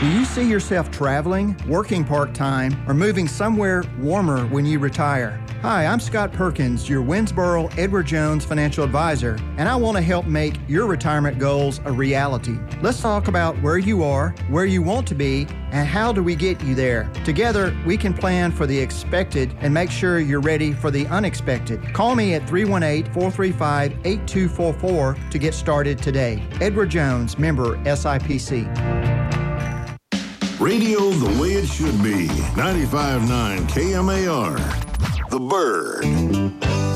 Do you see yourself traveling, working part-time, or moving somewhere warmer when you retire? Hi, I'm Scott Perkins, your Winsboro Edward Jones financial advisor, and I want to help make your retirement goals a reality. Let's talk about where you are, where you want to be, and how do we get you there. Together, we can plan for the expected and make sure you're ready for the unexpected. Call me at 318-435-8244 to get started today. Edward Jones, member SIPC. Radio the way it should be. 95.9 KMAR. The Bird.